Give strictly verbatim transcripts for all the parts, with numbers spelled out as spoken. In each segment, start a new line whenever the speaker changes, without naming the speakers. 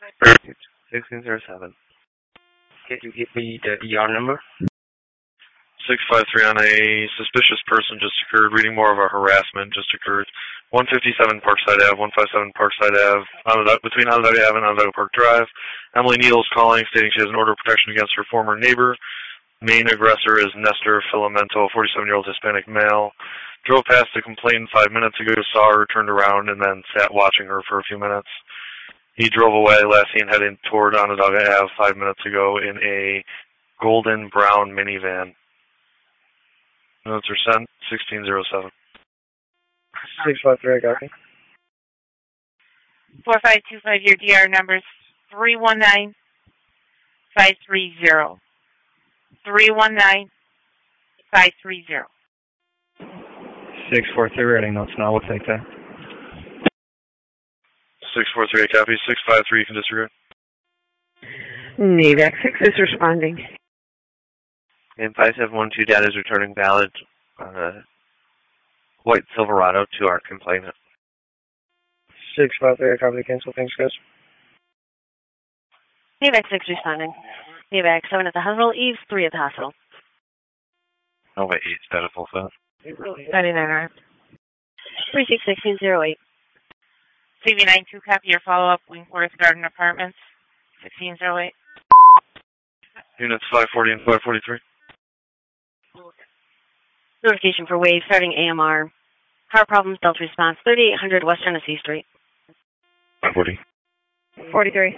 sixteen zero seven. Can you give me the E R number?
six five three on a suspicious person just occurred. Reading more of a harassment just occurred. one fifty-seven Parkside Ave, one fifty-seven Parkside Ave, Onondaga, between Onondaga Ave and Onondaga Park Drive. Emily Neal's calling, stating she has an order of protection against her former neighbor. Main aggressor is Nestor Filamento, forty-seven-year-old Hispanic male. Drove past the complainant five minutes ago, saw her, turned around, and then sat watching her for a few minutes. He drove away, last seen heading toward Onondaga Ave five minutes ago in a golden brown minivan. Notes are sent, sixteen zero seven.
six five three, I got you.
four five two five, your D R number three one nine five three zero. three one nine five three zero.
six four three, writing notes now, we'll take that.
six four three, copy. six five three, you can disregard.
NAVAC six is responding.
And five seven one two data is returning valid uh, white Silverado to our complainant.
six five three, I copy the cancel. Thanks, guys.
NAVAC six responding. NAVAC seven at the hospital, Eve three at the hospital.
Nova eight, status full set.
ninety-nine R. three six one six zero eight.
C V nine two, copy your follow-up, Winkworth Garden Apartments, sixteen oh eight.
Units five forty and five forty-three.
Notification for wave starting A M R. Car problems, Delta response, thirty-eight hundred West Genesee Street.
five forty.
forty-three.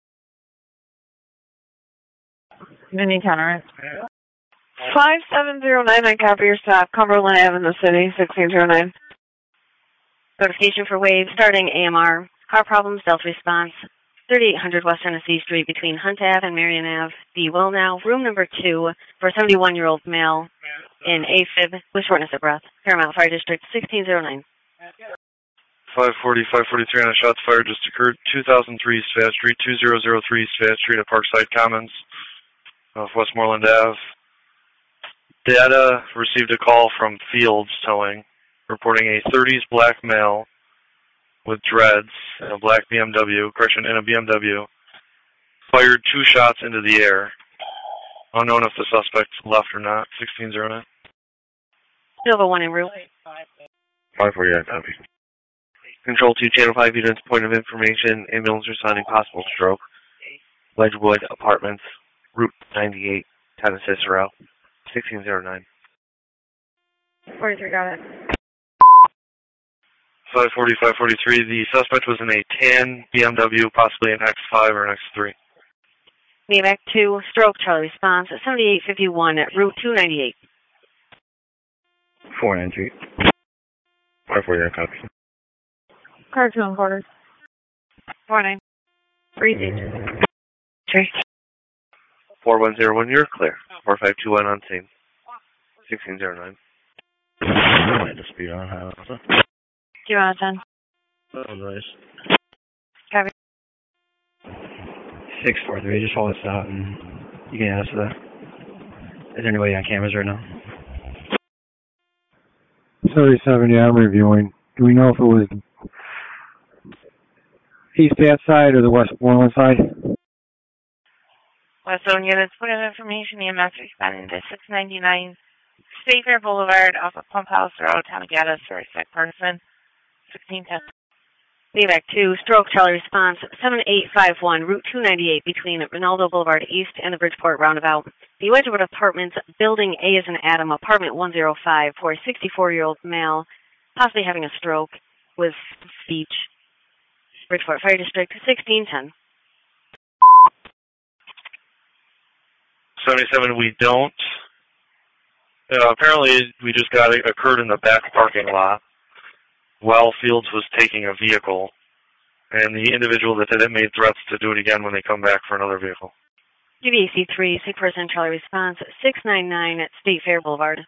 Mini tolerance.
five seven zero nine, I copy your stop. Cumberland Ave in the city, sixteen zero nine.
Notification for wave starting A M R. Car problems, Delta response, thirty-eight hundred West Genesee Street between Hunt Ave and Marion Ave. Be well now, room number two for a seventy-one-year-old male in AFib with shortness of breath. Paramount Fire District, sixteen zero nine.
five forty, five forty-three on a shots fired just occurred. two thousand three Svat Street, two thousand three Svat Street at Parkside Commons off Westmoreland Ave. Data received a call from Fields Towing reporting a thirties black male with dreads in a black B M W, correction, in a B M W, fired two shots into the air. Unknown if the suspect left or not. sixteen zero nine.
Nova one en route.
five forty, I copy. Control two, Channel five units, point of information, ambulance responding, possible stroke. Wedgewood Apartments, Route ninety-eight, town of Cicero, sixteen zero nine.
forty-three, got it.
five forty, five forty-three, the suspect was in a tan B M W, possibly an X five or an X three.
NAVAC two, stroke, Charlie response, seventy-eight fifty-one at Route two ninety-eight.
four nine three.
five forty, I copy.
Car two and quarters.
four nine.
three three.
four one zero one, you're clear. four five two one on scene. sixteen zero nine.
I might just be on highway.
Two out of ten.
Oh, nice.
Copy.
six four three, just hold us out and you can add us to that. Is there anybody on cameras right now?
thirty-seven, yeah, I'm reviewing. Do we know if it was the East Bath side or the Westmoreland side?
Westmoreland units, point of information, E M S responding to six ninety-nine State Fair Boulevard off of Pump House Road, Town of Gaddis, for a sick person, sixteen ten.
NAVAC two, stroke, Charlie response, seven eight five one, Route two ninety-eight between Ronaldo Boulevard East and the Bridgeport Roundabout. The Wedgewood Apartments, Building A is in Adam, Apartment one oh five, for a sixty-four-year-old male, possibly having a stroke with speech. Bridgeport Fire District, sixteen ten.
seventy-seven, we don't. Uh, apparently, we just got it occurred in the back parking lot while Fields was taking a vehicle, and the individual that did it made threats to do it again when they come back for another vehicle.
G B A C three, sick person, Charlie response, six ninety-nine at State Fair Boulevard.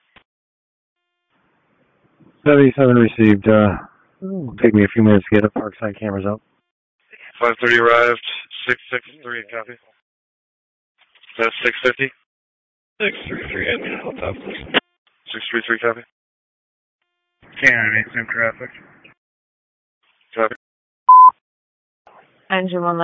seventy-seven received. Uh, it'll take me a few minutes to get the Parkside cameras up.
five thirty arrived, six sixty-three, copy. That's six fifty?
six three three, I mean, hold up.
six three three, copy.
Cannon, some traffic.
Copy.
Engine one